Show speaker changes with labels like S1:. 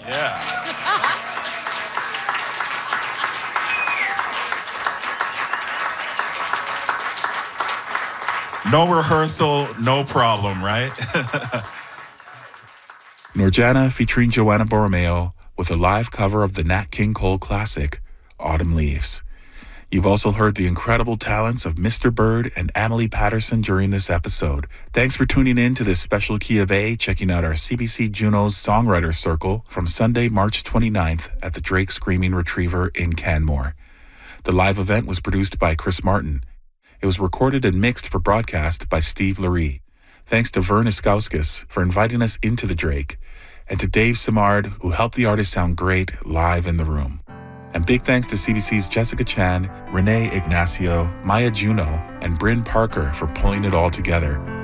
S1: Yeah. No rehearsal, no problem, right? Norjana featuring Joanna Borromeo with a live cover of the Nat King Cole classic, Autumn Leaves. You've also heard the incredible talents of Mr. Bird and Amelie Patterson during this episode. Thanks for tuning in to this special Key of A, checking out our CBC Junos Songwriter Circle from Sunday, March 29th at the Drake Screaming Retriever in Canmore. The live event was produced by Chris Martin. It was recorded and mixed for broadcast by Steve Lurie. Thanks to Vern Iskauskas for inviting us into the Drake, and to Dave Simard, who helped the artist sound great live in the room. And big thanks to CBC's Jessica Chan, Renee Ignacio, Maya Juno, and Bryn Parker for pulling it all together.